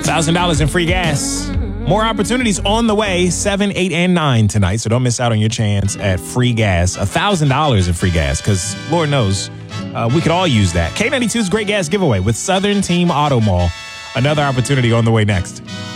$1,000 in free gas. More opportunities on the way, 7, 8, and 9 tonight. So don't miss out on your chance at free gas. $1,000 in free gas, because Lord knows we could all use that. K92's Great Gas Giveaway with Southern Team Auto Mall. Another opportunity on the way next.